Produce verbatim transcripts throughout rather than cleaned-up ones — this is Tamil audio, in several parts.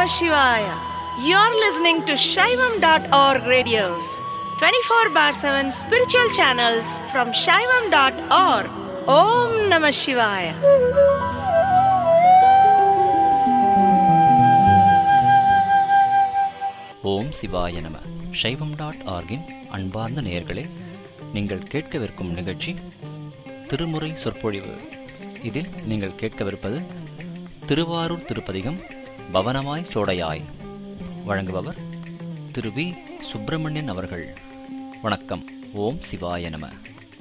Shivaya. You're listening to Shaivam dot org radios, twenty-four bar seven spiritual channels from Shaivam dot org. Om Namah Shivaya. ஓம் சிவாய நம. சைவம் டாட் ஆர்கின் அன்பார்ந்த நேயர்களே, நீங்கள் கேட்கவிருக்கும் நிகழ்ச்சி திருமுறை சொற்பொழிவு. இதில் நீங்கள் கேட்கவிருப்பது திருவாரூர் திருப்பதிகம் பவனமாய் சோடையாய். வழங்குபவர் திரு வி சுப்பிரமணியன் அவர்கள். வணக்கம். ஓம் சிவாய நம.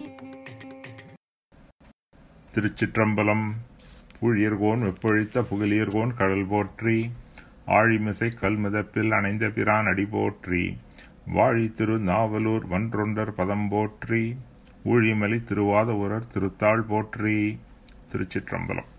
திருச்சிற்றம்பலம். பூழியர்கோன் வெப்பொழித்த புகழியர்கோன் கடல் போற்றி, ஆழிமிசை கல்மிதப்பில் அணைந்த பிரான் அடி போற்றி, வாழி திரு நாவலூர் வன்றொண்டர் பதம் போற்றி, ஊழிமலி திருவாத ஊரர் திருத்தாள் போற்றி. திருச்சிற்றம்பலம்.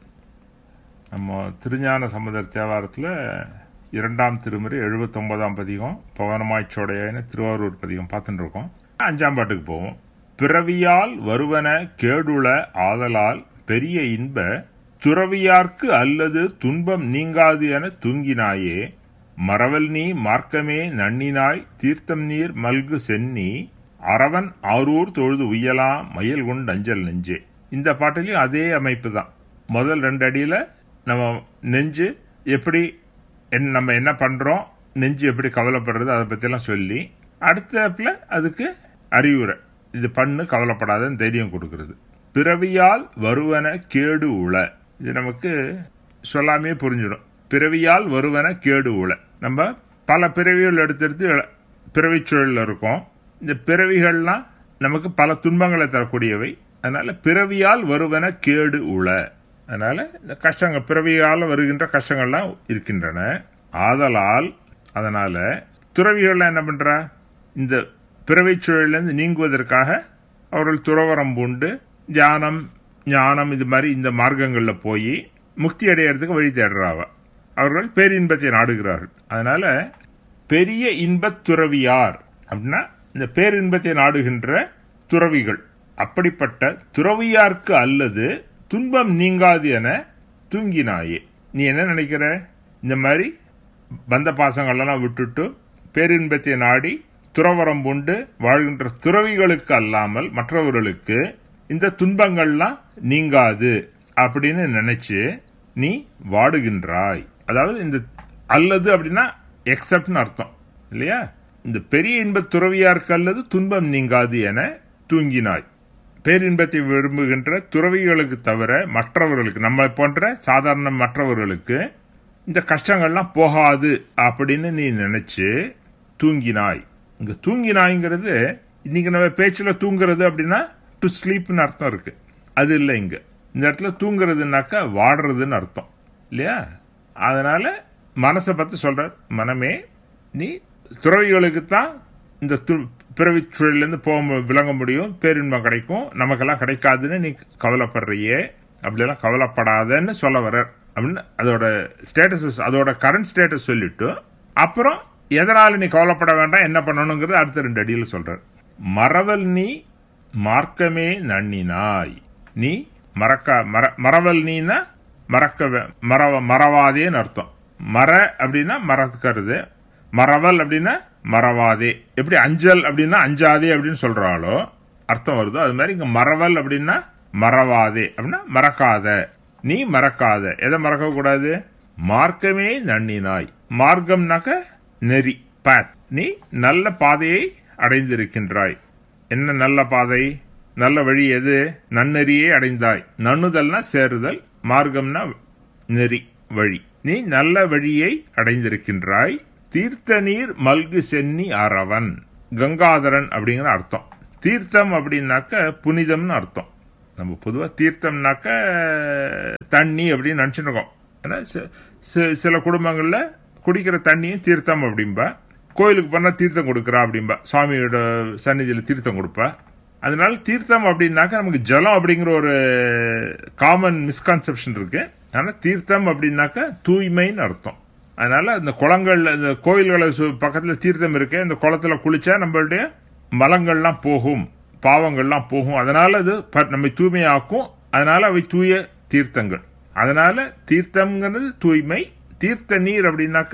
நம்ம திருஞான சம்பந்தர் தேவாரத்தில் இரண்டாம் திருமுறை எழுபத்தி ஒன்பதாம் பதிகம் பவனமாய்ச்சோடையான்னு திருவாரூர் பதிகம் பார்த்துட்டு இருக்கோம். அஞ்சாம் பாட்டுக்கு போவோம். பிறவியால் வருவன கேடுள ஆதலால் பெரிய இன்ப துறவியார்க்கு அல்லது துன்பம் நீங்காது என தூங்கினாயே, மறவல் நீ மார்க்கமே நன்னினாய் தீர்த்தம் நீர் மல்கு சென்னி, அரவன் ஆரூர் தொழுது உய்யலாம் மயில் கொண்டு அஞ்சல் நெஞ்சே. இந்த பாட்டிலையும் அதே அமைப்பு தான். முதல் ரெண்டு அடியில நம்ம நெஞ்சு எப்படி நம்ம என்ன பண்றோம், நெஞ்சு எப்படி கவலைப்படுறது, அதை பத்தியெல்லாம் சொல்லி, அடுத்தப்புல அதுக்கு அறிவுரை, இது பண்ணு கவலைப்படாதன்னு தைரியம் கொடுக்கறது. பிறவியால் வருவன கேடு உள, இது நமக்கு சொல்லாமே புரிஞ்சிடும். பிறவியால் வருவன கேடு உள. நம்ம பல பிறவிகள் எடுத்தெடுத்து பிறவி சூழலில் இருக்கோம். இந்த பிறவிகள்லாம் நமக்கு பல துன்பங்களை தரக்கூடியவை. அதனால பிறவியால் வருவன கேடு உள. அதனால இந்த கஷ்டங்கள், பிறவியால் வருகின்ற கஷ்டங்கள்லாம் இருக்கின்றன. ஆதலால் அதனால துறவிகள்லாம் என்ன பண்றா, இந்த பிறவி சூழலிருந்து நீங்குவதற்காக அவர்கள் துறவரம் பூண்டு தியானம் ஞானம் இது மாதிரி இந்த மார்க்கங்களில் போய் முக்தி அடையிறதுக்கு வழி தேடுறாவ. அவர்கள் பேரின்பத்தை நாடுகிறார்கள். அதனால பெரிய இன்பத் துறவியார் அப்படின்னா இந்த பேரின்பத்தை நாடுகின்ற துறவிகள். அப்படிப்பட்ட துறவியார்க்கு அல்லது துன்பம் நீங்காது என தூங்கினாயே. நீ என்ன நினைக்கிற, இந்த மாதிரி பந்த பாசங்களெல்லாம் விட்டுட்டு பேரின்பத்தை நாடி துறவரம் பூண்டு வாழ்கின்ற துறவிகளுக்கு அல்லாமல் மற்றவர்களுக்கு இந்த துன்பங்கள்லாம் நீங்காது அப்படின்னு நினைச்சு நீ வாடுகின்றாய். அதாவது இந்த அல்லது அப்படின்னா எக்ஸப்ட்னு அர்த்தம் இல்லையா. இந்த பெரிய இன்ப துறவியாருக்கு அல்லது துன்பம் நீங்காது என தூங்கினாய். பேரின்பத்தை விரும்புகின்ற துறவிகளுக்கு தவிர மற்றவர்களுக்கு, நம்மளை போன்ற சாதாரண மற்றவர்களுக்கு இந்த கஷ்டங்கள்லாம் போகாது அப்படின்னு நீ நினைச்சு தூங்கினாய். இங்க தூங்கினாய்ங்கிறது இன்னைக்கு நம்ம பேச்சுல தூங்குறது அப்படின்னா டு ஸ்லீப்னு அர்த்தம் இருக்கு. அது இல்லை, இங்க இந்த இடத்துல தூங்குறதுனாக்கா வாடுறதுன்னு அர்த்தம் இல்லையா. அதனால மனசை பத்தி சொல்ற, மனமே நீ துறவிகளுக்கு தான் இந்த பிறவி சூழலிருந்து போக விளங்க முடியும், பேரின்பம் கிடைக்கும், நமக்கெல்லாம் கிடைக்காதுன்னு நீ கவலைப்படுறியே, அப்படியெல்லாம் கவலைப்படாதன்னு சொல்ல வர அப்படின்னு அதோட ஸ்டேட்டஸ், அதோட கரண்ட் ஸ்டேட்டஸ் சொல்லிட்டு அப்புறம் எதனால நீ கவலைப்பட வேண்டாம் என்ன பண்ணணுங்கிறது அடுத்த ரெண்டு அடியில் சொல்ற. மறவல் நீ மார்க்கமே நன்னினாய். நீ மறக்க மர மறவல் நீனா மறக்க மறவ மறவாதேன்னு அர்த்தம். மற அப்படின்னா மறக்கிறது, மறவல் அப்படின்னா மறவாதே. எப்படி அஞ்சல் அப்படின்னா அஞ்சாதே அப்படின்னு சொல்றாளோ அர்த்தம் வருதோ, அது மாதிரி இங்க மறவல் அப்படின்னா மறவாதே அப்படின்னா மறக்காத, நீ மறக்காத. எதை மறக்க கூடாது, மார்க்கமே நன்னினாய். மார்க்கம்னாக்க நெறி, பாத். நீ நல்ல பாதையை அடைந்திருக்கின்றாய். என்ன நல்ல பாதை, நல்ல வழி எது, நன்னெறியே அடைந்தாய். நன்னுதல்னா சேருதல், மார்க்கம்னா நெறி, வழி. நீ நல்ல வழியை அடைந்திருக்கின்றாய். தீர்த்த நீர் மல்கு சென்னி அரவன், கங்காதரன் அப்படிங்கிற அர்த்தம். தீர்த்தம் அப்படின்னாக்க புனிதம்னு அர்த்தம். நம்ம பொதுவாக தீர்த்தம்னாக்க தண்ணி அப்படின்னு நினைச்சுட்டு இருக்கோம். ஏன்னா சில குடும்பங்கள்ல குடிக்கிற தண்ணியும் தீர்த்தம் அப்படின்பா, கோயிலுக்கு போனா தீர்த்தம் கொடுக்கறா அப்படின்பா, சுவாமியோட சன்னிதியில தீர்த்தம் கொடுப்பா. அதனால தீர்த்தம் அப்படின்னாக்க நமக்கு ஜலம் அப்படிங்கிற ஒரு காமன் மிஸ்கான்செப்ஷன் இருக்கு. ஆனா தீர்த்தம் அப்படின்னாக்க தூய்மைன்னு அர்த்தம். அதனால இந்த குளங்கள்ல, இந்த கோயில்களை பக்கத்துல தீர்த்தம் இருக்கு, இந்த குளத்துல குளிச்சா நம்மளுடைய மலங்கள்லாம் போகும், பாவங்கள்லாம் போகும். அதனால அது நம்மை தூய்மையாக்கும். அதனால அவை தூய தீர்த்தங்கள். அதனால தீர்த்தம்ங்கிறது தூய்மை. தீர்த்த நீர் அப்படின்னாக்க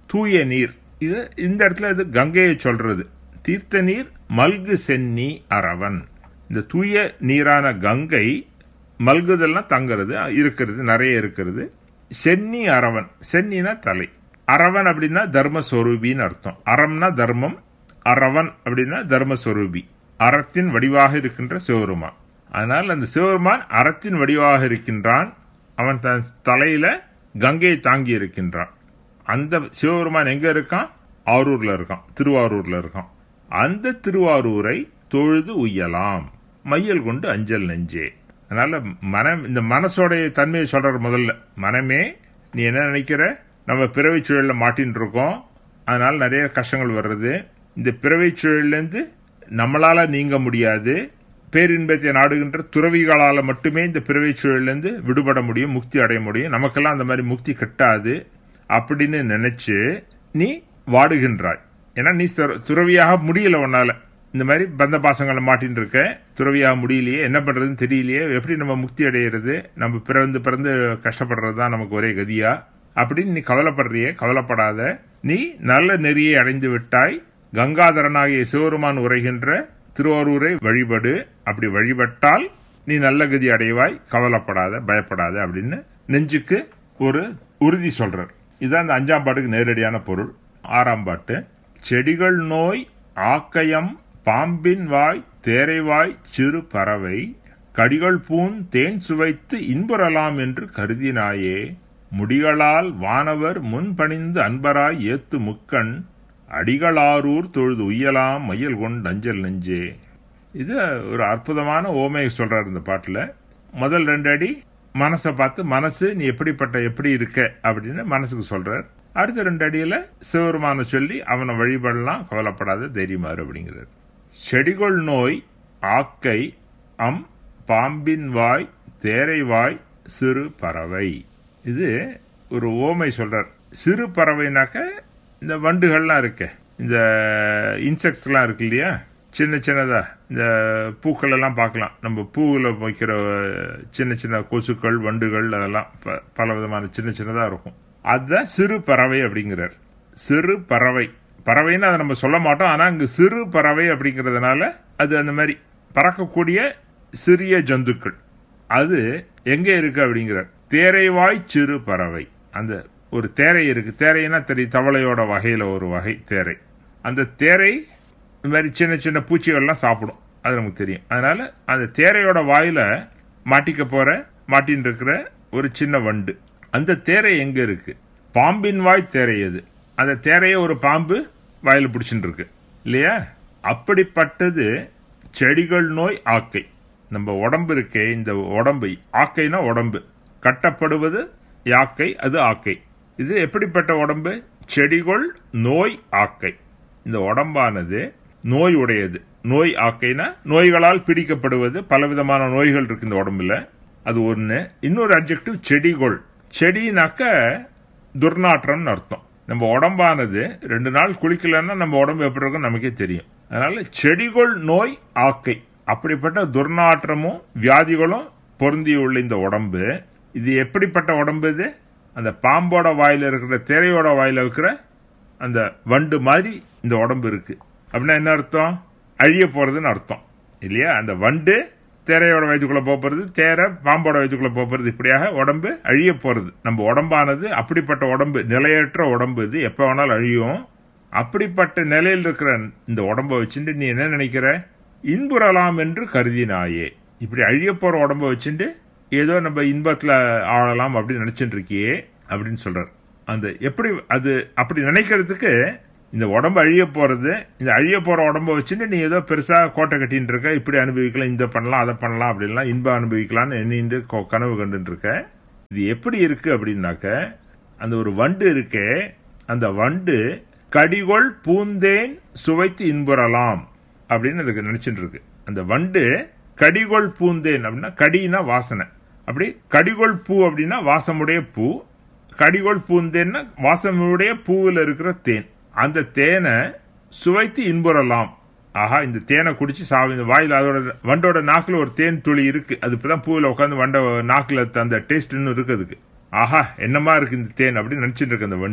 தூய நீர். இது இந்த இடத்துல இது கங்கையை சொல்றது. தீர்த்த நீர் மல்கு சென்னி அரவன். இந்த தூய நீரான கங்கை மல்குதெல்லாம் தங்கிறது இருக்கிறது, நிறைய இருக்கிறது. சென்னி அரவன், சென்னினா தலை, அரவன் அப்படின்னா தர்மஸ்வரூபின்னு அர்த்தம். அறம்னா தர்மம், அரவன் அப்படின்னா தர்மஸ்வரூபி, அறத்தின் வடிவாக இருக்கின்ற சிவபெருமான். அதனால் அந்த சிவபெருமான் அறத்தின் வடிவாக இருக்கின்றான். அவன் தன் தலையில கங்கையை தாங்கி இருக்கின்றான். அந்த சிவபெருமான் எங்க இருக்கான்? ஆரூர்ல இருக்கான், திருவாரூர்ல இருக்கான். அந்த திருவாரூரை தொழுது உய்யலாம் மையல் கொண்டு அஞ்சல் நெஞ்சே. அதனால மனம், இந்த மனசோடைய தன்மையை சொல்ற. முதல்ல மனமே, நீ என்ன நினைக்கிற? நம்ம பிறவை சூழல்ல மாட்டின்னு இருக்கோம், அதனால நிறைய கஷ்டங்கள் வர்றது. இந்த பிறவை சூழல்லேருந்து நம்மளால நீங்க முடியாது. பேரின்பத்தை நாடுகின்ற துறவிகளால மட்டுமே இந்த பிறவை சூழல்லேருந்து விடுபட முடியும், முக்தி அடைய முடியும். நமக்கெல்லாம் அந்த மாதிரி முக்தி கிட்டாது அப்படின்னு நினைச்சு நீ வாடுகின்றாய். ஏன்னா நீ துறவியாக முடியல, உன்னால இந்த மாதிரி பந்த பாசங்களை மாட்டின்னு இருக்க, துறவியாக முடியலையே, என்ன பண்றதுன்னு தெரியலையே, எப்படி நம்ம முக்தி அடையிறது, நம்ம பிறந்து பிறந்து கஷ்டப்படுறதுதான் நமக்கு ஒரே கதியா அப்படின்னு நீ கவலைப்படுறியே. கவலைப்படாத, நீ நல்ல நெறியை அடைந்து விட்டாய். கங்காதரனாகிய சிவபெருமான் உரைகின்ற திருவாரூரை வழிபடு. அப்படி வழிபட்டால் நீ நல்ல கதி அடைவாய், கவலைப்படாத, பயப்படாத அப்படின்னு நெஞ்சுக்கு ஒரு உறுதி சொல்றார். இதுதான் இந்த அஞ்சாம் பாட்டுக்கு நேரடியான பொருள். ஆறாம் பாட்டு, செடிகள் நோய் ஆக்கயம் பாம்பின் வாய் தேரைவாய் சிறு பறவை கடிகள் பூன் தேன் சுவைத்து இன்புறலாம் என்று கருதினாயே. முடிகளால் வானவர் முன்பணிந்து அன்பராய் ஏத்து முக்கண் அடிகளாரூர் தொழுது உய்யலாம் மையல் கொண்டு அஞ்சல் நெஞ்சே. இது ஒரு அற்புதமான ஓமையை சொல்றாரு இந்த பாட்டுல. முதல் ரெண்டு அடி மனசை பார்த்து, மனசு நீ எப்படிப்பட்ட எப்படி இருக்க அப்படின்னு மனசுக்கு சொல்றார். அடுத்த ரெண்டு அடியில சிவபெருமான சொல்லி அவனை வழிபடலாம், கவலைப்படாத, தைரியமாறு அப்படிங்கிறார். செடிகொள் நோய் ஆக்கை அம் பாம்பின் வாய் தேரை வாய் சிறு பறவை. இது ஒரு ஓமை சொல்றார். சிறு பறவைனாக்க இந்த வண்டுகள்லாம் இருக்கு, இந்த இன்செக்ட்ஸ் எல்லாம் இருக்கு இல்லையா, சின்ன சின்னதா இந்த பூக்கள் எல்லாம் பார்க்கலாம். நம்ம பூவில் வைக்கிற சின்ன சின்ன கொசுக்கள், வண்டுகள், அதெல்லாம் பல விதமான சின்ன சின்னதா இருக்கும். அதுதான் சிறு பறவை அப்படிங்கிறார். சிறு பறவை, பறவைன்னு அதை நம்ம சொல்ல மாட்டோம், ஆனா இங்கு சிறு பறவை அப்படிங்கிறதுனால அது அந்த மாதிரி பறக்கக்கூடிய சிறிய ஜந்துக்கள். அது எங்க இருக்கு அப்படிங்கிறார். தேரைவாய் சிறு பறவை. அந்த ஒரு தேரை இருக்கு, தேரைன்னா தெரியும், தவளையோட வகையில ஒரு வகை தேரை. அந்த தேரை இந்த மாதிரி சின்ன சின்ன பூச்சிகள்லாம் சாப்பிடும், அது நமக்கு தெரியும். அதனால அந்த தேரையோட வாயில மாட்டிக்க போற மாட்டின்னு இருக்கிற ஒரு சின்ன வண்டு. அந்த தேரை எங்க இருக்கு? பாம்பின் வாய் தேரை. அது அந்த தேரைய ஒரு பாம்பு வாயில பிடிச்சிட்டு இருக்கு இல்லையா? அப்படிப்பட்டது செடிகள் நோய் ஆக்கை. நம்ம உடம்பு இருக்கே, இந்த உடம்பு, ஆக்கைனா உடம்பு, கட்டப்படுவது யாக்கை, அது ஆக்கை. இது எப்படிப்பட்ட உடம்பு? செடிகள் நோய் ஆக்கை. இந்த உடம்பானது நோய் உடையது. நோய் ஆக்கைனா நோய்களால் பிடிக்கப்படுவது. பலவிதமான நோய்கள் இருக்கு இந்த உடம்புல, அது ஒண்ணு. இன்னொரு அட்ஜெக்டிவ் செடிகொள். செடினாக்க துர்நாற்றம்னு அர்த்தம். நம்ம உடம்பானது ரெண்டு நாள் குளிக்கலன்னா நம்ம உடம்பு எப்படி இருக்கும் நமக்கே தெரியும். அதனால செடிகொள் நோய் ஆக்கை. அப்படிப்பட்ட துர்நாற்றமும் வியாதிகளும் பொருந்தியுள்ள இந்த உடம்பு, இது எப்படிப்பட்ட உடம்பு? இது அந்த பாம்போட வாயில இருக்கிற, தேரையோட வாயில இருக்கிற அந்த வண்டு மாதிரி இந்த உடம்பு இருக்கு. அப்படின்னா என்ன அர்த்தம்? அழிய போறதுன்னு அர்த்தம் இல்லையா? அந்த வண்டு தேரையோட வயிற்றுக்குள்ள போறது, தேரை பாம்போட வயிற்றுக்குள்ள போறது, இப்படியாக உடம்பு அழிய போறது. நம்ம உடம்பானது அப்படிப்பட்ட உடம்பு, நிலையற்ற உடம்பு. இது எப்ப வேணாலும் அழியும். அப்படிப்பட்ட நிலையில் இருக்கிற இந்த உடம்ப வச்சுட்டு நீ என்ன நினைக்கிற? இன்புறலாம் என்று கருதினாயே. இப்படி அழிய போற உடம்ப வச்சுட்டு ஏதோ நம்ம இன்பத்துல ஆளலாம் அப்படின்னு நினைச்சுட்டு இருக்கியே அப்படின்னு சொல்றார். அந்த எப்படி அது அப்படி நினைக்கிறதுக்கு, இந்த உடம்பு அழிய போறது, இந்த அழிய போற உடம்ப வச்சுட்டு நீ ஏதோ பெருசா கோட்டை கட்டின்னு இருக்க, இப்படி அனுபவிக்கலாம், இந்த பண்ணலாம், அதை பண்ணலாம், அப்படின்லாம் இன்பம் அனுபவிக்கலாம்னு எண்ணிட்டு கனவு கண்டுட்டு இருக்க. இது எப்படி இருக்கு அப்படின்னாக்க, அந்த ஒரு வண்டு இருக்கே, அந்த வண்டு கடிகொள் பூந்தேன் சுவைத்து இன்புறலாம் அப்படின்னு அதுக்கு நினைச்சிட்டு இருக்கு. அந்த வண்டு கடிகொள் பூந்தேன் அப்படின்னா, கடினா வாசனை, அப்படி கடிகொள் பூ அப்படின்னா வாசமுடைய பூ, கடிகொள் பூந்தேன்னா வாசமுடைய பூவில் இருக்கிற தேன். அந்த தேனை சுவைத்து இன்புறலாம். ஆஹா, இந்த தேனை குடிச்சு சாவி, இந்த வாயில் அதோட வண்டோட நாக்குல ஒரு தேன் துளி இருக்கு, அது இப்பதான் பூவில் உட்காந்து வண்ட நாக்குல அந்த டேஸ்ட் இன்னும் இருக்கு அதுக்கு. ஆஹா, என்னமா இருக்கு இந்த தேன் அப்படின்னு நினைச்சிட்டு இருக்கு அந்த வண்டு.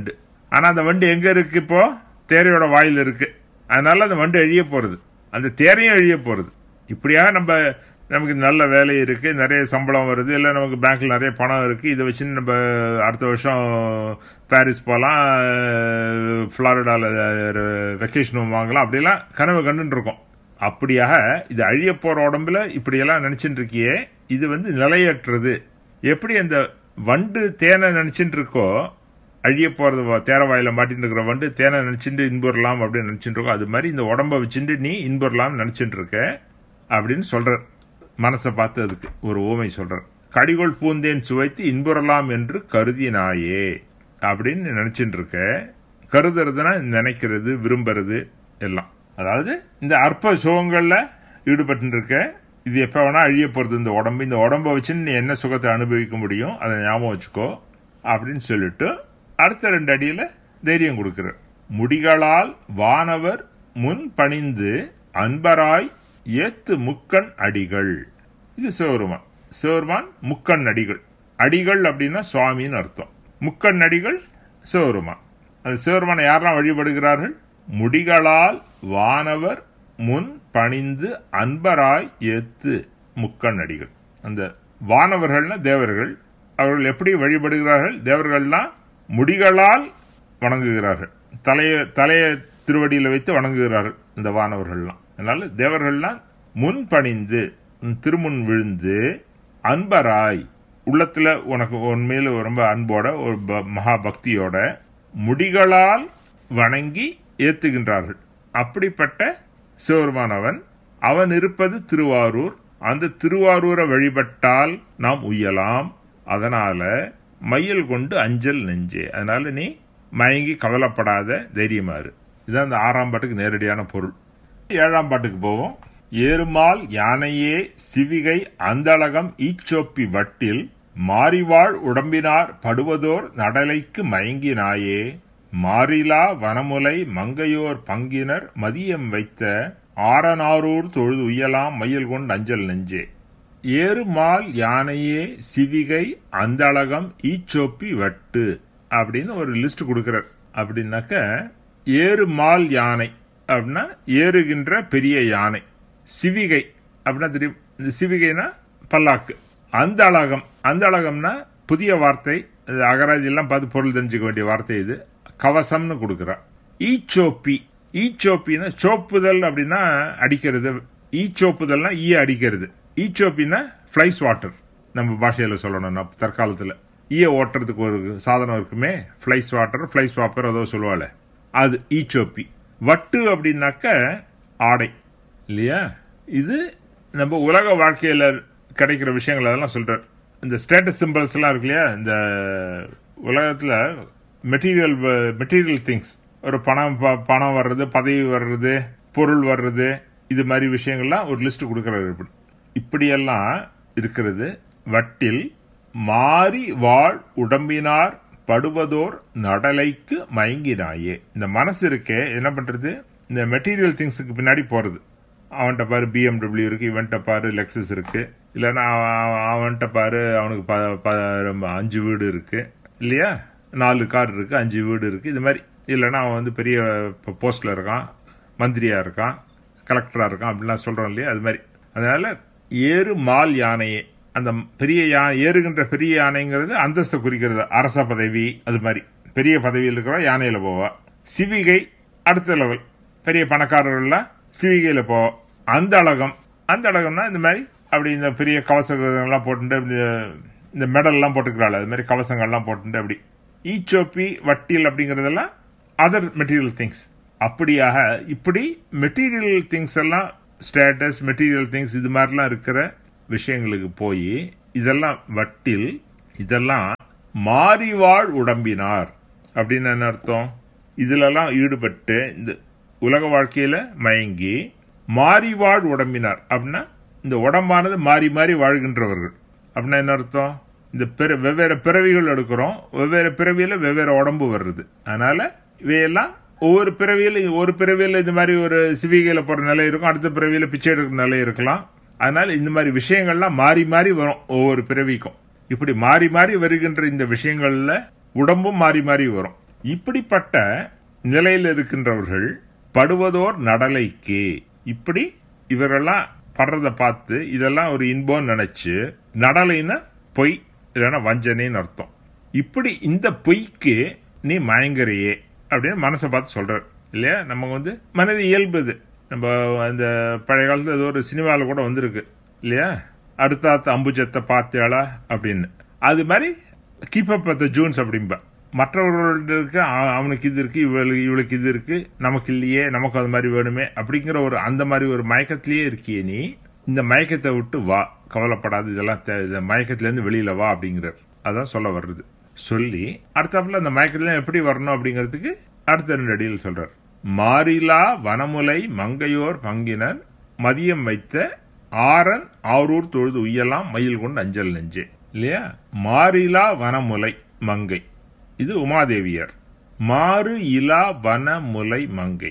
ஆனா அந்த வண்டு எங்க இருக்கு? இப்போ தேரையோட வாயில் இருக்கு. அதனால அந்த வண்டு எழிய போறது, அந்த தேரையும் எழிய போறது. இப்படியாக நம்ம நமக்கு நல்ல வேலை இருக்கு, நிறைய சம்பளம் வருது, இல்லை நமக்கு பேங்க்ல நிறைய பணம் இருக்கு, இதை வச்சு நம்ம அடுத்த வருஷம் பாரிஸ் போகலாம், புளோரிடால வெக்கேஷன் வாங்கலாம், அப்படியெல்லாம் கனவு கண்டுட்டு இருக்கோம். அப்படியாக இது அழிய போற உடம்புல இப்படியெல்லாம் நினைச்சுட்டு இருக்கியே, இது வந்து நிலையற்றது. எப்படி அந்த வண்டு தேனை நினைச்சுட்டு இருக்கோ, அழிய போறது தேரவாயில மாட்டின்னு இருக்கிற வண்டு தேனை நினைச்சுட்டு இன்புறலாம் அப்படின்னு நினைச்சுட்டு இருக்கோம், அது மாதிரி இந்த உடம்ப வச்சுட்டு நீ இன்புறலாம் நினைச்சுட்டு இருக்க அப்படின்னு சொல்ற. மனசை பார்த்து அதுக்கு ஒரு ஓமை சொல்ற. கடிகொள் பூந்தேன் சுவைத்து இன்புறலாம் என்று கருதினாயே அப்படின்னு நினைச்சுட்டு இருக்க. கருதுறதுன்னா நினைக்கிறது, விரும்புறது எல்லாம். அதாவது இந்த அற்ப சுகங்கள்ல ஈடுபட்டு இருக்க. இது எப்ப வேணா அழிய போறது இந்த உடம்பு. இந்த உடம்ப வச்சு நீ என்ன சுகத்தை அனுபவிக்க முடியும், அதை ஞாபகம் வச்சுக்கோ அப்படின்னு சொல்லிட்டு அடுத்த ரெண்டு அடியில தைரியம் கொடுக்கிற. முடிகளால் வானவர் முன் பணிந்து அன்பராய் ஏத்து முக்கண் அடிகள். இது சிவருமான். சிவருமான் முக்கண் அடிகள். அடிகள் அப்படின்னா சுவாமின்னு அர்த்தம். முக்கண் அடிகள் சிவருமான். அந்த சிவருமானை யாரெல்லாம் வழிபடுகிறார்கள்? முடிகளால் வானவர் முன் பணிந்து அன்பராய் ஏத்து முக்கண் அடிகள். அந்த வானவர்கள்னா தேவர்கள். அவர்கள் எப்படி வழிபடுகிறார்கள்? தேவர்கள்லாம் முடிகளால் வணங்குகிறார்கள், தலைய தலைய திருவடியில வைத்து வணங்குகிறார்கள் இந்த வானவர்கள்லாம். அதனால தேவர்கள்லாம் முன் பணிந்து திருமுன் விழுந்து அன்பராய், உள்ளத்துல உனக்கு உண்மையில ரொம்ப அன்போட ஒரு மகா பக்தியோட முடிகளால் வணங்கி ஏத்துகின்றார்கள். அப்படிப்பட்ட சிவருமானவன் அவன் இருப்பது திருவாரூர். அந்த திருவாரூரை வழிபட்டால் நாம் உய்யலாம். அதனால மையல் கொண்டு அஞ்சல் நெஞ்சே, அதனால நீ மயங்கி கவலைப்படாத, தைரியமாறு. இதுதான் அந்த ஆறாம் பாட்டுக்கு நேரடியான பொருள். ஏழாம் பாட்டுக்கு போவோம். ஏறுமால் யானையே சிவிகை அந்தளகம் ஈச்சோப்பி வட்டில் மாறிவாழ் உடம்பினார் படுவதோர் நடலைக்கு மயங்கினாயே மாறிலா வனமுலை மங்கையோர் பங்கினர் மதியம் வைத்த ஆரனாரூர் தொழுது உய்யலாம் மையல் கொண்டு அஞ்சல் நெஞ்சே. ஏறுமால் யானையே சிவிகை அந்தளகம் ஈச்சோப்பி வட்டு அப்படின்னு ஒரு லிஸ்ட் கொடுக்கிறார். அப்படின்னாக்க ஏறுமால் யானை அப்படின்னா ஏறுகின்ற பெரிய யானை. சிவிகை அப்படின்னா தெரியும், இந்த சிவிகைனா பல்லாக்கு. அந்த அழகம், அந்த அழகம்னா புதிய வார்த்தை, அகராதி எல்லாம் பார்த்து பொருள் தெரிஞ்சுக்க வேண்டிய வார்த்தை. இது கவசம்னு கொடுக்கிறார். ஈச்சோப்பி, ஈச்சோப்பின்னா சோப்புதல் அப்படின்னா அடிக்கிறது. ஈச்சோப்புதல்னா ஈ அடிக்கிறது. ஈச்சோப்பின்னா பிளைஸ் வாட்டர். நம்ம பாஷையில சொல்லணும்னா தற்காலத்துல ஈய ஓட்டுறதுக்கு ஒரு சாதனம் இருக்குமே, பிளைஸ் வாட்டர், பிளைஸ் வாப்பர் அதோ சொல்லுவாள், அது ஈச்சோப்பி. வட்டு அப்படின்னாக்க ஆடை இல்லையா. இது நம்ம உலக வாழ்க்கையில கிடைக்கிற விஷயங்கள் அதெல்லாம் சொல்றார். இந்த ஸ்டேட்டஸ் சிம்பிள்ஸ் எல்லாம் இருக்கு இல்லையா, இந்த உலகத்துல மெட்டீரியல் மெட்டீரியல் திங்ஸ், ஒரு பணம் பணம் வர்றது, பதவி வர்றது, பொருள் வர்றது, இது மாதிரி விஷயங்கள்லாம் ஒரு லிஸ்ட் கொடுக்கறாரு. இப்படியெல்லாம் இருக்கிறது. வட்டில் மாறி வாழ் உடம்பினார் படுவதோர் நடலைக்கு மயங்கினாயே. இந்த மனசு இருக்கே என்ன பண்றது, இந்த மெட்டீரியல் திங்ஸுக்கு பின்னாடி போறது. அவன்கிட்ட பாரு பிஎம்டபிள்யூ இருக்கு, இவன்கிட்ட பாரு லெக்ஸஸ் இருக்கு, இல்லைன்னா அவன்கிட்ட பாரு அவனுக்கு அஞ்சு வீடு இருக்கு இல்லையா, நாலு கார் இருக்கு, அஞ்சு வீடு இருக்கு, இது மாதிரி. இல்லைன்னா அவன் வந்து பெரிய போஸ்ட்ல இருக்கான், மந்திரியா இருக்கான், கலெக்டரா இருக்கான் அப்படின்லாம் சொல்றோம் இல்லையா, அது மாதிரி. அதனால ஏறு மால் யானையே, அந்த பெரிய யானை, ஏறுகின்ற பெரிய யானைங்கிறது அந்தஸ்தை குறிக்கிறது, அரச பதவி, அது மாதிரி பெரிய பதவியில் இருக்கிற யானையில போவா. சிவிகை அடுத்த லெவல், பெரிய பணக்காரர்கள்லாம் சிவிகையில போவா. அந்த அழகம், அந்த அழகம்னா இந்த மாதிரி அப்படி இந்த பெரிய கவசங்கள்லாம் போட்டு இந்த மெடல் எல்லாம் போட்டுக்கிறாள், அது மாதிரி கவசங்கள்லாம் போட்டு அப்படி. ஈச்சோப்பி வட்டில் அப்படிங்கறதெல்லாம் அதர் மெட்டீரியல் திங்ஸ். அப்படியாக இப்படி மெட்டீரியல் திங்ஸ் எல்லாம், ஸ்டேட்டஸ், மெட்டீரியல் திங்ஸ், இது மாதிரிலாம் இருக்கிற விஷயங்களுக்கு போய் இதெல்லாம் வட்டில், இதெல்லாம் மாறிவாழ் உடம்பினார் அப்படின்னு என்ன அர்த்தம், இதுலலாம் ஈடுபட்டு இந்த உலக வாழ்க்கையில மயங்கி மாறிவாழ் உடம்பினார் அப்படின்னா இந்த உடம்பானது மாறி மாறி வாழ்கின்றவர்கள் அப்படின்னா என்ன அர்த்தம், இந்த வெவ்வேறு பிறவிகள் எடுக்கிறோம், வெவ்வேறு பிறவியில வெவ்வேறு உடம்பு வருது. அதனால இவையெல்லாம் ஒவ்வொரு பிறவியில, ஒரு பிறவியில இந்த மாதிரி ஒரு சிவிகையில போற நிலை இருக்கும், அடுத்த பிறவியில பிச்சை எடுக்கிற நிலை இருக்கலாம். அதனால இந்த மாதிரி விஷயங்கள்லாம் மாறி மாறி வரும் ஒவ்வொரு பிறவிக்கும். இப்படி மாறி மாறி வருகின்ற இந்த விஷயங்கள்ல உடம்பும் மாறி மாறி வரும். இப்படிப்பட்ட நிலையில் இருக்கின்றவர்கள் படுவதோர் நடலைக்கு, இப்படி இவரெல்லாம் படுறத பார்த்து இதெல்லாம் ஒரு இன்பம் நினைச்சு, நடலைன்னா பொய் இல்லைன்னா வஞ்சனைன்னு அர்த்தம். இப்படி இந்த பொய்க்கு நீ மயங்கரையே அப்படின்னு மனசை பார்த்து சொல்றார் இல்லையா. நம்ம வந்து மனது இயல்புது. நம்ம அந்த பழைய காலத்துல ஏதோ ஒரு சினிமாவில் கூட வந்திருக்கு இல்லையா, அடுத்த அம்புஜத்தை பார்த்தாளா அப்படின்னு. அது மாதிரி keep up with the Jones அப்படின்பா. மற்றவர்களுக்கு அவனுக்கு இது இருக்கு, இவளுக்கு இவளுக்கு இது இருக்கு, நமக்கு இல்லையே, நமக்கு அது மாதிரி வேணுமே அப்படிங்கிற ஒரு அந்த மாதிரி ஒரு மயக்கத்திலேயே இருக்கியே நீ. இந்த மயக்கத்தை விட்டு வா, கவலைப்படாது, இதெல்லாம் மயக்கத்திலேருந்து வெளியில வா அப்படிங்கிறார். அதான் சொல்ல வர்றது. சொல்லி அடுத்தாப்புல அந்த மயக்கத்துல எப்படி வரணும் அப்படிங்கிறதுக்கு அடுத்த ரெண்டு அடியில் சொல்றார். மாறிலா வனமுலை மங்கையோர் பங்கினர் மதியம் வைத்த ஆரன் ஆரூர் தொழுது உய்யலாம் மயில் கொண்டு அஞ்சல் நெஞ்சே இல்லையா. மாறிலா வனமுலை மங்கை, இது உமாதேவியார். மாறு இலா வனமுலை மங்கை.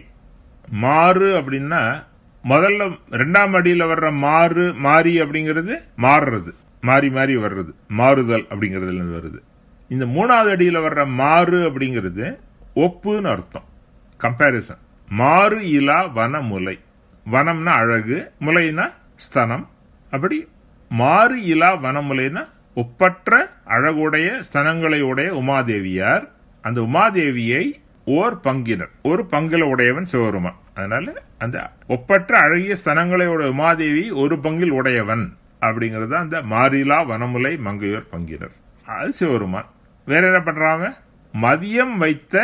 மாறு அப்படின்னா முதல்ல ரெண்டாம் அடியில வர்ற மாறு மாறி அப்படிங்கிறது மாறுறது, மாறி மாறி வர்றது, மாறுதல் அப்படிங்கறதுல வருது. இந்த மூணாவது அடியில வர்ற மாறு அப்படிங்கிறது ஒப்புன்னு அர்த்தம், கம்பேரிசன். மாறு இலா வனமுலை, வனம்னா அழகு, முலைனா ஸ்தனம். அப்படி மாறு இலா வனமுலைனா ஒப்பற்ற அழகுடைய ஸ்தனங்களை உடைய உமாதேவியார். அந்த உமாதேவியை ஓர் பங்கினர், ஒரு பங்கில உடையவன் சிவருமான். அதனால அந்த ஒப்பற்ற அழகிய ஸ்தனங்களை உடைய உமாதேவி ஒரு பங்கில் உடையவன் அப்படிங்கறது அந்த மாறிலா வனமுலை மங்கையோர் பங்கினர், அது சிவருமான். வேற என்ன பண்றாங்க? மதியம் வைத்த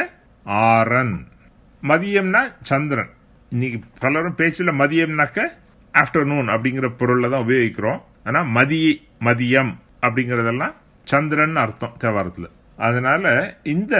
ஆரன். மதியம்னா சந்திரன். இன்னைக்கு பலரும் பேச்சுல மதியம்னாக்க ஆப்டர்நூன் அப்படிங்கிற பொருள்ல தான் உபயோகிக்கிறோம். ஆனா மதிய மதியம் அப்படிங்கறதெல்லாம் சந்திரன் அர்த்தம் தேவாரத்துல. அதனால இந்த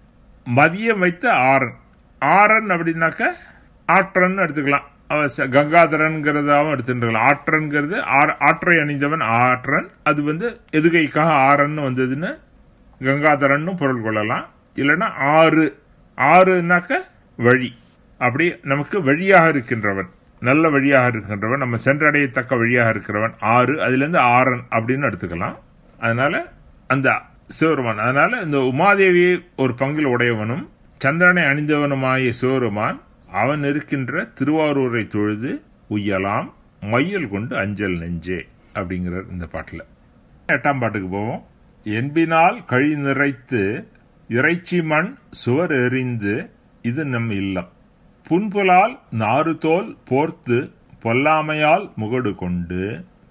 மதியம் வைத்த ஆரன், ஆரன் அப்படின்னாக்க ஆற்றன் எடுத்துக்கலாம், கங்காதரன்கிறதாவும் எடுத்துக்கலாம். ஆற்றன்கிறது ஆற்றை அணிந்தவன் ஆற்றன், அது வந்து எதுகைக்காக ஆரன் வந்ததுன்னு கங்காதரன் பொருள் கொள்ளலாம். இல்லைன்னா ஆறு, ஆறுனாக்க வழி, அப்படி நமக்கு வழியாக இருக்கின்றவன், நல்ல வழியாக இருக்கின்றவன், நம்ம சென்றடையத்தக்க வழியாக இருக்கிறவன் ஆறு, அதுல இருந்து ஆரன் அப்படின்னு எடுத்துக்கலாம். அதனால அந்த சிவருமான், அதனால இந்த உமாதேவியை ஒரு பங்கில் உடையவனும் சந்திரனை அணிந்தவனுமாய சிவருமான் அவன் இருக்கின்ற திருவாரூரை தொழுது உய்யலாம் மையல் கொண்டு அஞ்சல் நெஞ்சே அப்படிங்கிறார் இந்த பாட்டுல. எட்டாம் பாட்டுக்கு போவோம். என்பினால் கழி நிறைத்து இறைச்சி மண் சுவர் எறிந்து இது நம் இல்லம், புன்புலால் நாறு தோல் போர்த்து பொல்லாமையால் முகடு கொண்டு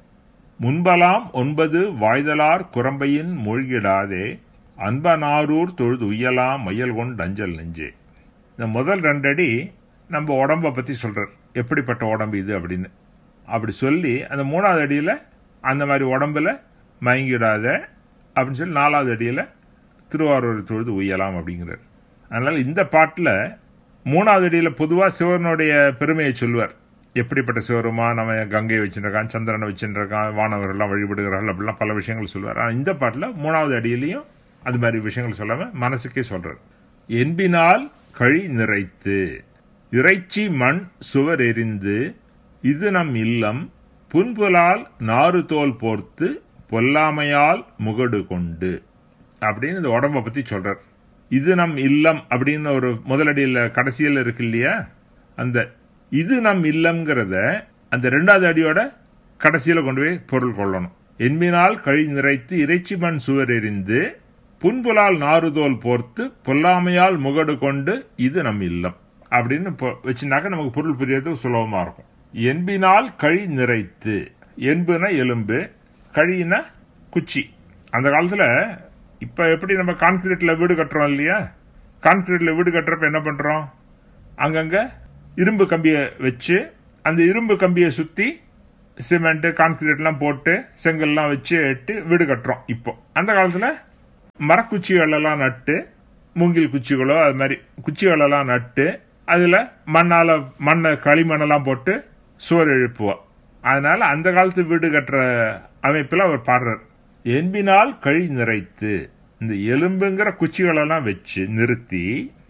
முன்பலாம் ஒன்பது வாய்தலார் குரம்பையின் மூழ்கிடாதே அன்பனாரூர் தொழுது உய்யலாம் மையல் கொண்டு அஞ்சல் நெஞ்சே. இந்த முதல் ரெண்டடி நம்ம உடம்ப பத்தி சொல்றார், எப்படிப்பட்ட உடம்பு இது அப்படின்னு. அப்படி சொல்லி அந்த மூணாவது அடியில அந்த மாதிரி உடம்புல மயங்கிடாத அப்படின்னு சொல்லி நாலாவது அடியில திருவாரூர் தொழுது உய்யலாம் அப்படிங்கிறார். அதனால இந்த பாட்டுல மூணாவது அடியில பொதுவா சிவனுடைய பெருமையை சொல்லுவார். எப்படிப்பட்ட சிவருமா, நம்ம கங்கையை வச்சுருக்கான், சந்திரனை வச்சுருக்கான், வானவர்கள்லாம் வழிபடுகிறார்கள், அப்படிலாம் பல விஷயங்கள் சொல்லுவார். ஆனால் இந்த பாட்டுல மூணாவது அடியிலையும் அது மாதிரி விஷயங்கள் சொல்லாம மனசுக்கே சொல்றார். என்பினால் கழி நிறைத்து இறைச்சி மண் சுவர் எரிந்து இது நம் இல்லம், புன்புலால் நாறு தோல் போர்த்து பொல்லாமையால் முகடு கொண்டு அப்படின்னு இந்த உடம்ப பத்தி சொல்றார். இது நம் இல்லம் அப்படின்னு ஒரு முதலடியில கடைசியில் இருக்கு இல்லையா, அந்த இது நம் இல்லம்ங்கிறத அந்த ரெண்டாவது அடியோட கடைசியில கொண்டு போய் பொருள் கொள்ளணும். என்பினால் கழி நிறைத்து இறைச்சி மண் சுவர் எரிந்து புன்புலால் நாறுதோல் போர்த்து பொல்லாமையால் முகடு கொண்டு இது நம் இல்லம் அப்படின்னு வச்சுனாக்க நமக்கு பொருள் புரியறது சுலபமா இருக்கும். என்பினால் கழி நிறைத்து, என்புனா எலும்பு, கழினா குச்சி. அந்த காலத்துல இப்ப எப்படி நம்ம கான்கிரீட்ல வீடு கட்டுறோம் இல்லையா, கான்கிரீட்ல வீடு கட்டுறப்ப என்ன பண்றோம், அங்கங்க இரும்பு கம்பிய வச்சு அந்த இரும்பு கம்பியை சுத்தி சிமெண்ட் கான்கிரீட் எல்லாம் போட்டு செங்கல்லாம் வச்சு எட்டு வீடு கட்டுறோம். இப்போ அந்த காலத்துல மரக்குச்சிகள் எல்லாம் நட்டு, மூங்கில் குச்சிகளோ அது மாதிரி குச்சிகள் எல்லாம் நட்டு அதுல மண்ணால மண்ணை களிமண்ணெல்லாம் போட்டு சுவர் எழுப்புவோம். அதனால அந்த காலத்து வீடு கட்டுற அமைப்புல அவர் பாடுறார். என்பினால் கழி நிறைத்து, இந்த எலும்புங்கிற குச்சிகளெல்லாம் வச்சு நிறுத்தி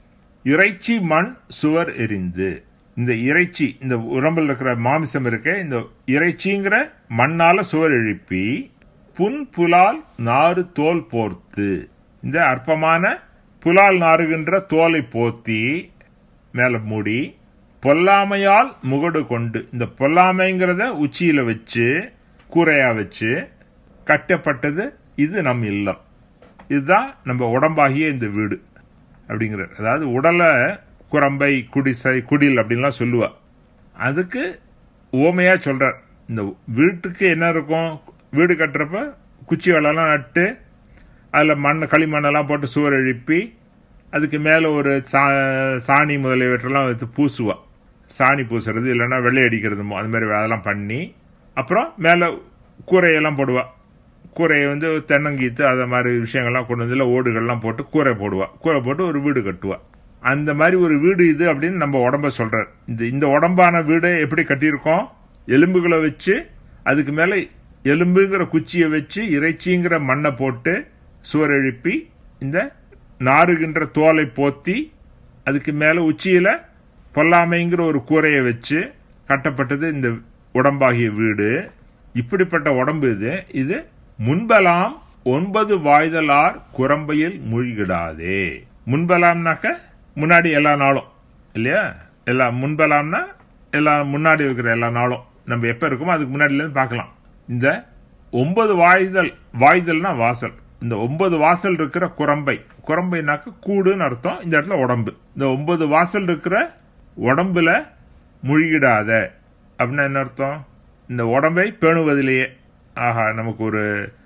இறைச்சி மண் சுவர் எரிந்து, இந்த இறைச்சி இந்த உடம்புல இருக்கிற மாமிசம் இருக்க இந்த இறைச்சிங்கிற மண்ணால சுவர் எழுப்பி புன் புலால் நாறு தோல் போர்த்து, இந்த அற்பமான புலால் நாறுகின்ற தோலை போத்தி மேல மூடி பொல்லாமையால் முகடு கொண்டு, இந்த பொல்லாமைங்கிறத உச்சியில வச்சு கூரையா வச்சு கட்டப்பட்டது இது நம் இல்லம், இதுதான் நம்ம உடம்பாகிய இந்த வீடு அப்படிங்கிற. அதாவது உடலை குரம்பை குடிசை குடில் அப்படின்லாம் சொல்லுவா, அதுக்கு ஓமையா சொல்றார். இந்த வீட்டுக்கு என்ன இருக்கும், வீடு கட்டுறப்ப குச்சி வலைலாம் நட்டு அதில் மண் களிமண்ணெல்லாம் போட்டு சுவர் எழுப்பி அதுக்கு மேலே ஒரு சா சாணி முதலியவற்றெல்லாம் வைத்து பூசுவா, சாணி பூசுறது இல்லைன்னா வெள்ளை அடிக்கிறது அது மாதிரி அதெல்லாம் பண்ணி அப்புறம் மேலே கூரையெல்லாம் போடுவா. கூரையை வந்து தென்னங்கீத்து அதை மாதிரி விஷயங்கள்லாம் கொண்டு வந்து ஓடுகள்லாம் போட்டு கூரை போடுவா, கூரை போட்டு ஒரு வீடு கட்டுவா. அந்த மாதிரி ஒரு வீடு இது அப்படின்னு நம்ம உடம்ப சொல்றார். இந்த இந்த உடம்பான வீடு எப்படி கட்டியிருக்கோம், எலும்புகளை வச்சு அதுக்கு மேலே எலும்புங்கிற குச்சியை வச்சு இறைச்சிங்கிற மண்ணை போட்டு சுவர் எழுப்பி இந்த நாறுகின்ற தோலை போத்தி அதுக்கு மேலே உச்சியில பொல்லாமைங்கிற ஒரு கூரையை வச்சு கட்டப்பட்டது இந்த உடம்பாகிய வீடு. இப்படிப்பட்ட உடம்பு இது. இது முன்பலாம் ஒன்பது வாய்தலார் குரம்பையில் மூழ்கிடாதே. முன்பலாம்னாக்க முன்னாடி எல்லா நாளும் இல்லையா, எல்லா முன்பலாம்னா எல்லா முன்னாடி இருக்கிற எல்லா நாளும் நம்ம எப்ப இருக்கோமோ அதுக்கு முன்னாடிலேருந்து பார்க்கலாம். இந்த ஒன்பது வாய்தல், வாய்தல்னா வாசல், இந்த ஒன்பது வாசல் இருக்கிற குரம்பை, குரம்பைனாக்க கூடுன்னு அர்த்தம், இந்த இடத்துல உடம்பு. இந்த ஒன்பது வாசல் இருக்கிற உடம்புல முழுகிடாத அப்படின்னா என்ன அர்த்தம், இந்த உடம்பை பேணுவதிலேயே, ஆஹா நமக்கு ஒரு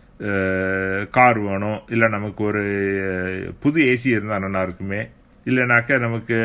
கார் வேணும், இல்லை நமக்கு ஒரு புது ஏசி இருந்தால் நல்லா இருக்குமே, இல்லைனாக்க நமக்கு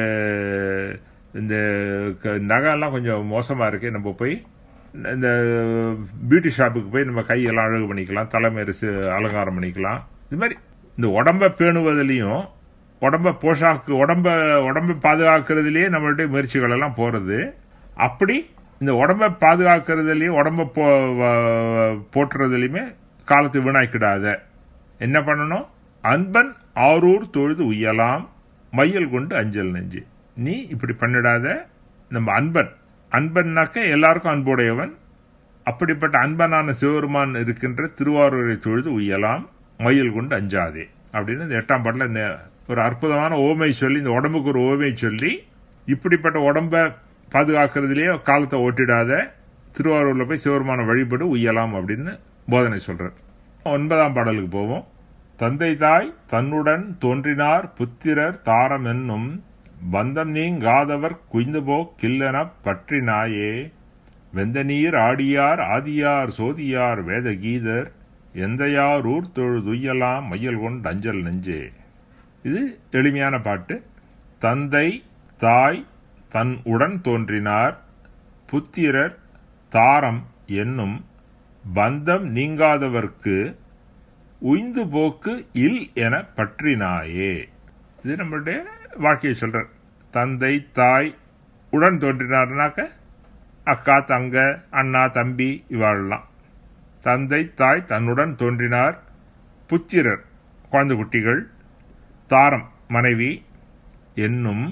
இந்த நகைலாம் கொஞ்சம் மோசமாக இருக்கு, நம்ம போய் இந்த பியூட்டி ஷாப்புக்கு போய் நம்ம கையெல்லாம் அழகு பண்ணிக்கலாம், தலைமையரசு அலங்காரம் பண்ணிக்கலாம். இது மாதிரி இந்த உடம்பை பேணுவதிலையும் உடம்ப போஷாக்கு உடம்ப உடம்பை பாதுகாக்கிறதுலேயே நம்மளுடைய முயற்சிகள் எல்லாம் போறது. அப்படி இந்த உடம்பை பாதுகாக்கிறதுலையும் உடம்ப போ போட்டுறதுலையுமே காலத்தை வீணாக்கிடாத. என்ன பண்ணணும், அன்பன் ஆரூர் தொழுது உய்யலாம் மையல் கொண்டு அஞ்சல் நெஞ்சு. நீ இப்படி பண்ணிடாத. நம்ம அன்பன், அன்பன்னாக்க எல்லாருக்கும் அன்புடையவன், அப்படிப்பட்ட அன்பனான சிவபெருமான் இருக்கின்ற திருவாரூரை தொழுது உய்யலாம் மையல் கொண்டு அஞ்சாதே அப்படின்னு இந்த எட்டாம் பாட்டில் ஒரு அற்புதமான ஓமை சொல்லி, இந்த உடம்புக்கு ஒரு ஓமை சொல்லி, இப்படிப்பட்ட உடம்பை பாதுகாக்கிறதுலேயே காலத்தை ஓட்டிடாத, திருவாரூர்ல போய் சிவபெருமான வழிபடு உய்யலாம் அப்படின்னு போதனை சொல்றார். ஒன்பதாம் பாடலுக்கு போவோம். தந்தை தாய் தன்னுடன் தோன்றினார் புத்திரர் தாரம் என்னும் பந்தம் நீங்காதவர் குய்ந்துபோ கில்லென பற்றினாயே வெந்த நீர் ஆடியார் ஆதியார் சோதியார் வேத கீதர் எந்தையார் ஊர் தொழுதுயலாம் மையல் கொண்டு அஞ்சல் நெஞ்சே. இது எளிமையான பாட்டு. தந்தை தாய் தன் உடன் தோன்றினார் புத்திரர் தாரம் என்னும் பந்தம் நீங்காதவர்க்கு உய்ந்து போக்கு இல் என பற்றினாயே. இது நம்மளுடைய வாழ்க்கையை சொல்றார். தந்தை தாய் உடன் தோன்றினார்னாக்க அக்கா தங்க அண்ணா தம்பி இவாழலாம். தந்தை தாய் தன்னுடன் தோன்றினார், புத்திரர் குழந்தை குட்டிகள், தாரம் மனைவி என்னும்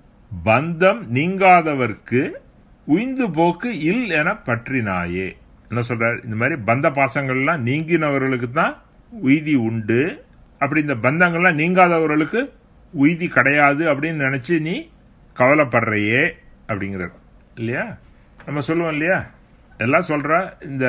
பந்தம் நீங்காதவர்க்கு உய்ந்து போக்கு இல் என பற்றினாயே. என்ன சொல்றார், இந்த மாதிரி பந்த பாசங்கள்லாம் நீங்கினவர்களுக்கு தான் உய்தி உண்டு, அப்படி இந்த பந்தங்கள்லாம் நீங்காதவர்களுக்கு உய்தி கிடையாது அப்படின்னு நினைச்சு நீ கவலைப்படுறையே அப்படிங்கிறார் இல்லையா. நம்ம சொல்லுவோம் இல்லையா, எல்லாம் சொல்ற இந்த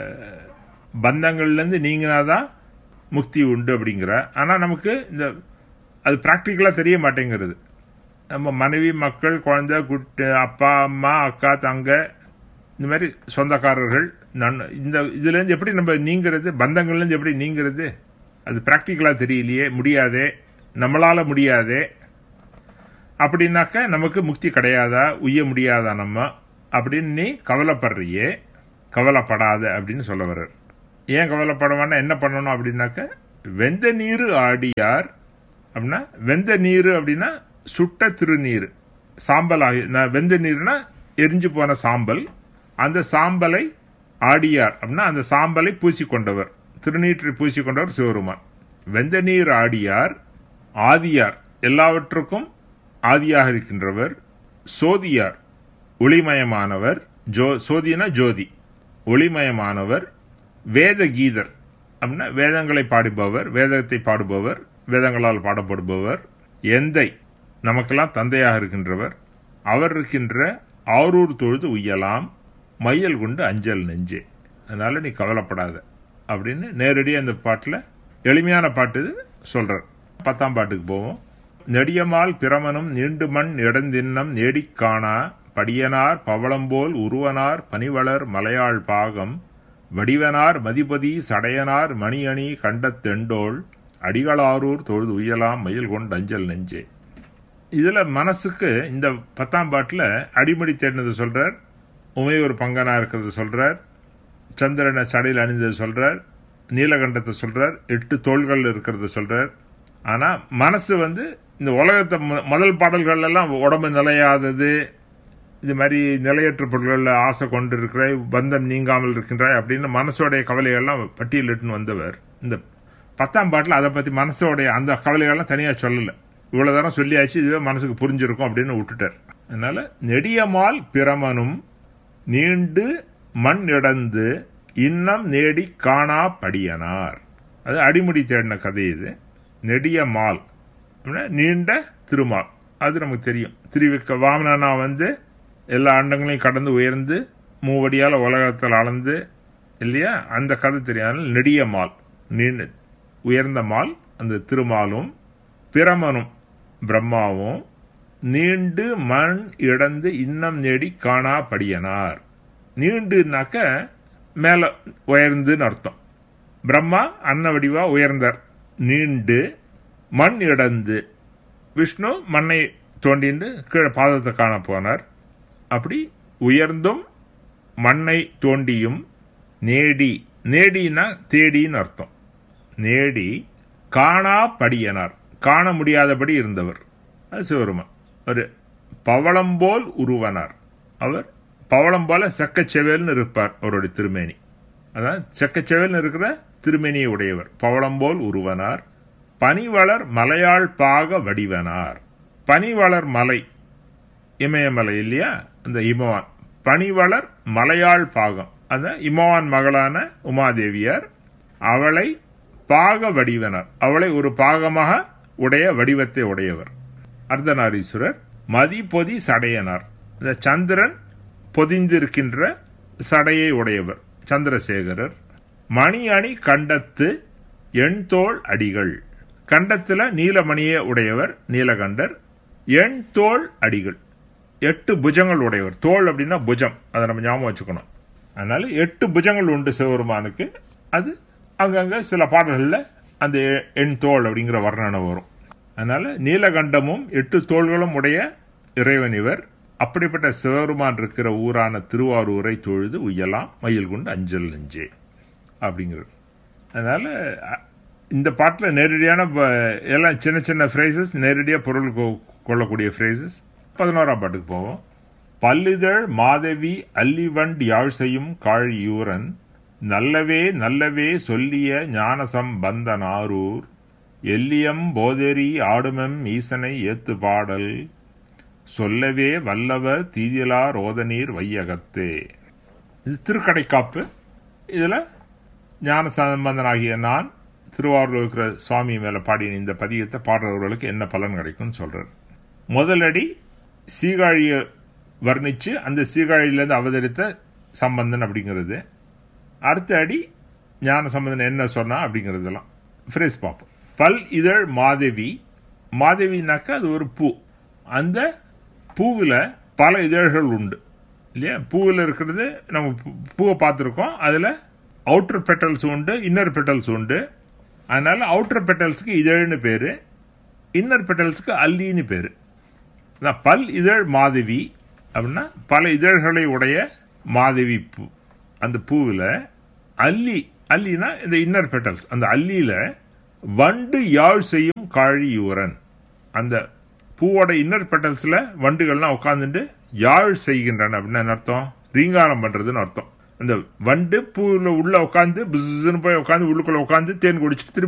பந்தங்கள்ல இருந்து நீங்கினாதான் முக்தி உண்டு அப்படிங்கிற. ஆனா நமக்கு இந்த அது பிராக்டிக்கலா தெரிய மாட்டேங்கிறது. நம்ம மனைவி மக்கள் குழந்தை குட்டு அப்பா அம்மா அக்கா தங்க இந்த மாதிரி சொந்தக்காரர்கள் இந்த இதுல இருந்து எப்படி நம்ம நீங்கிறது, பந்தங்கள்ல இருந்து எப்படி நீங்கிறது, அது பிராக்டிக்கலா தெரியலையே, முடியாதே, நம்மளால முடியாதே. அப்படின்னாக்க நமக்கு முக்தி கிடையாதா, உய்ய முடியாதா நம்ம அப்படின்னு நீ கவலைப்படுறியே, கவலைப்படாத அப்படின்னு சொல்ல வர்ற. ஏன் கவலைப்படவானா என்ன பண்ணணும் அப்படின்னாக்க, வெந்த நீர் ஆடியார் அப்படின்னா, வெந்த நீர் அப்படின்னா சுட்ட திருநீர், சாம்பல் ஆகி வெந்த நீர்னா எரிஞ்சு போன சாம்பல், அந்த சாம்பலை ஆடியார் அப்படின்னா அந்த சாம்பலை பூசிக்கொண்டவர், திருநீற்றை பூசிக்கொண்டவர் சிவருமான். வெந்த நீர் ஆடியார் ஆதியார் எல்லாவற்றுக்கும் ஆதியாக இருக்கின்றவர், சோதியார் ஒளிமயமானவர், ஜோ சோதினா ஜோதி ஒளிமயமானவர், வேத கீதர் அப்படின்னா வேதங்களை பாடுபவர், வேதத்தை பாடுபவர், வேதங்களால் பாடப்படுபவர், எந்தை நமக்கெல்லாம் தந்தையாக இருக்கின்றவர், அவர் இருக்கின்ற ஆரூர் தொழுது உய்யலாம் மையல் கொண்டு அஞ்சல் நெஞ்சே, அதனால நீ கவலைப்படாத அப்படின்னு நேரடியாக அந்த பாட்டில் எளிமையான பாட்டு சொல்றார். பத்தாம் பாட்டுக்கு போவோம். நெடியமால் பிரமனும் நீண்டு மண் இடந்தின்னம் நேடிக் காணா படியனார் பவளம்போல் உருவனார் பனிவளர் மலையாள் பாகம் வடிவனார் மதிபதி சடையனார் மணியணி கண்டத்தெண்டோள் அடிகளாரூர் தொழுது உய்யலாம் மயில் கொண்டு அஞ்சல் நெஞ்சே. இதுல மனசுக்கு இந்த பத்தாம் பாட்டுல அடிமடி தேடினது சொல்றார், உமையூர் பங்கனா இருக்கிறது சொல்றார், சந்திரனை சடையில் அணிந்தது சொல்றார், நீலகண்டத்தை சொல்றார், எட்டு தோள்கள் இருக்கிறது சொல்றார். ஆனா மனசு வந்து இந்த உலகத்தை முதல் பாடல்கள் எல்லாம் உடம்பு நிலையாதது, இது மாதிரி நிலையற்ற பொருள்கள் ஆசை கொண்டு இருக்கிற பந்தம் நீங்காமல் இருக்கின்றாய் அப்படின்னு மனசோடைய கவலைகள்லாம் பட்டியலிட்டுன்னு வந்தவர் இந்த பத்தாம் பாட்டில் அதை பத்தி மனசோடைய அந்த கவலைகள்லாம் தனியா சொல்லல. இவ்வளவு தரம் சொல்லியாச்சு, இதுவே மனசுக்கு புரிஞ்சிருக்கும் அப்படின்னு விட்டுட்டார். அதனால நெடியமால் பிரமனும் நீண்டு மண் இடந்து இன்னம் நேடி காணா படியனார், அது அடிமுடி தேடின கதை. இது நெடிய மால் நீண்ட திருமால், அது நமக்கு தெரியும். திருவிக்க வாமனா வந்து எல்லா அண்டங்களையும் கடந்து உயர்ந்து மூவடியால உலகத்தில் அளந்து இல்லையா, அந்த கதை தெரியும். நெடிய மால் நீண்ட உயர்ந்த மால் அந்த திருமாலும் பிரமனும் பிரம்மாவும் நீண்டு மண் இடந்து இன்னம் நேடி காணா படியனார். நீண்டுனாக்க மேல உயர்ந்துன்னு அர்த்தம். பிரம்மா அன்ன வடிவா உயர்ந்தார். நீண்டு மண் இடந்து விஷ்ணு மண்ணை தோண்டிண்டு கீழே பாதத்தை காண போனார். அப்படி உயர்ந்தும் மண்ணை தோண்டியும் நேடி, நேடினா தேடின்னு அர்த்தம். நேடி காணா படியனார், காண முடியாதபடி இருந்தவர் அது சிவருமா. ஒரு பவளம்போல் உருவனார், அவர் பவளம் போல செக்கச்செவேல்னு இருப்பார் அவருடைய திருமேனி. அதான் செக்கச்செவேல்னு இருக்கிற திருமேனியை உடையவர். பவளம்போல் உருவனார் பனிவளர் மலையாள் பாக வடிவனார். பனிவளர் மலை இமயமலை இல்லையா, அந்த இமவான் பனிவளர் மலையாள் பாகம், அந்த இமவான் மகளான உமாதேவியார், அவளை பாக வடிவனார், அவளை ஒரு பாகமாக உடைய வடிவத்தை உடையவர். அர்த்தநாரீஸ்வரர் மதிபொதி சடையனார், இந்த சந்திரன் பொதிந்திருக்கின்ற சடையை உடையவர் சந்திரசேகரர். மணி அணி கண்டத்து எண்தோள் அடிகள், கண்டத்துல நீலமணியை உடையவர் நீலகண்டர். எண் தோள் அடிகள், எட்டு புஜங்கள் உடையவர். தோள் அப்படின்னா புஜம், அதை நம்ம ஞாபகம் வச்சுக்கணும். அதனால எட்டு புஜங்கள் உண்டு சிவபெருமானுக்கு. அது அங்கங்க சில பாடல்கள்ல அந்த எண் தோள் அப்படிங்கிற வர்ணனை வரும். அதனால நீலகண்டமும் எட்டு தோள்களும் உடைய இறைவன் இவர். அப்படிப்பட்ட சிவபெருமான் இருக்கிற ஊரான திருவாரூரை தொழுது உய்யலாம் மயில் கொண்டு அஞ்சல் நெஞ்சே அப்படிங்கிறது. அதனால இந்த பாட்டில் நேரடியான எல்லாம் சின்ன சின்ன ஃப்ரேசஸ், நேரடியாக பொருள் கொள்ளக்கூடிய ஃப்ரேசஸ். பதினோராம் பாட்டுக்கு போவோம். பல்லிதழ் மாதவி அல்லிவண்ட் யாழ் செய்யும் காழியூரன் நல்லவே நல்லவே சொல்லிய ஞானசம் பந்தனாரூர் எல்லியம் போதேரி ஆடுமெம் ஈசனை ஏத்து பாடல் சொல்லவே வல்லவர் தீதிலா ரோதநீர் வையகத்தே. இது திருக்கடைக்காப்பு. இதுல ஞான சம்பந்தனாகிய நான் திருவாரூர் இருக்கிற சுவாமி மேல பாடின இந்த பதியத்தை பாடுறவர்களுக்கு என்ன பலன் கிடைக்கும் சொல்றார். முதலடி சீகாழிய வர்ணிச்சு அந்த சீகாழியிலிருந்து அவதரித்த சம்பந்தன் அப்படிங்கிறது. அடுத்த அடி ஞான சம்பந்தன் என்ன சொன்னா அப்படிங்கறதெல்லாம் ஃப்ரேஸ் பார்ப்போம். பல் இதழ் மாதவி, மாதவினாக்க அது ஒரு பூ. அந்த பூவில் பல இதழ்கள் உண்டு இல்லையா. பூவில் இருக்கிறது நம்ம பூவை பார்த்துருக்கோம். அதில் அவுட்டர் பெட்டல்ஸ் உண்டு, இன்னர் பெட்டல்ஸ் உண்டு. அதனால அவுட்டர் பெட்டல்ஸுக்கு இதழ்னு பேரு, இன்னர் பெட்டல்ஸுக்கு அல்லின்னு பேரு. பல் இதழ் மாதவி அப்படின்னா பல இதழ்களை உடைய மாதவி பூ. அந்த பூவில் அல்லி, அல்லினா இந்த இன்னர் பெட்டல்ஸ், அந்த அல்லியில வண்டு யாழ் செய்யும் காழியூரன். அந்த பூவோட இன்னர் பெட்டல்ஸ்ல வண்டுகள்லாம் உட்காந்துட்டு யாழ் செய்கின்றன அப்படின்னு அர்த்தம், ரீங்காரம் பண்றதுன்னு அர்த்தம். அந்த வண்டு பூவில் உள்ள உட்காந்து பிஸ்ன்னு போய் உட்காந்து உள்ளுக்குள்ள உட்காந்து தேன் குடிச்சிட்டு திருப்பி